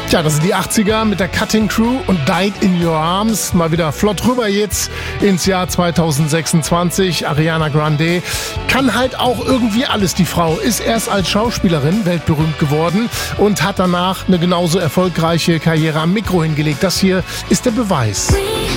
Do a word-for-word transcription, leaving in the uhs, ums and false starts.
Tja, das sind die achtziger mit der Cutting Crew und Died in Your Arms. Mal wieder flott rüber jetzt ins Jahr zweitausendsechsundzwanzig. Ariana Grande kann halt auch irgendwie alles. Die Frau ist erst als Schauspielerin weltberühmt geworden und hat danach eine genauso erfolgreiche Karriere am Mikro hingelegt. Das hier ist der Beweis.